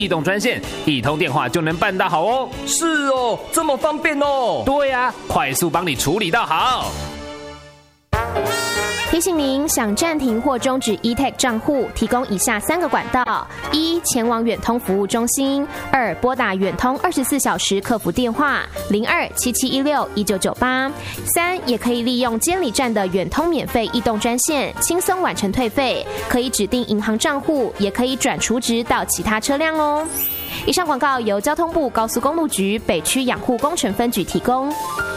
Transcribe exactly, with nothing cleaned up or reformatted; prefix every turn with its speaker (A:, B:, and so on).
A: 移动专线，一通电话就能办到好哦。
B: 是哦，这么方便哦。
A: 对呀、啊，快速帮你处理到好。
C: 提醒您，想暂停或终止 eTag 账户，提供以下三个管道：一、前往远通服务中心；二、拨打远通二十四小时客服电话零二七七一六一九九八；三、也可以利用监理站的远通免费移动专线，轻松完成退费，可以指定银行账户，也可以转储值到其他车辆哦。以上广告由交通部高速公路局北区养护工程分局提供。